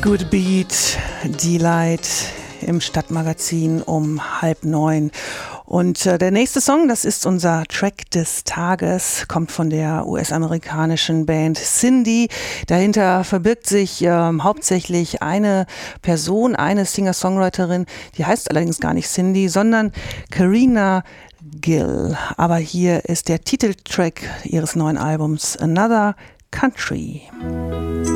Good Beat, Delight im Stadtmagazin um 8:30. Und der nächste Song, das ist unser Track des Tages, kommt von der US-amerikanischen Band Cindy. Dahinter verbirgt sich hauptsächlich eine Person, eine Singer-Songwriterin, die heißt allerdings gar nicht Cindy, sondern Karina Gill. Aber hier ist der Titeltrack ihres neuen Albums Another Country.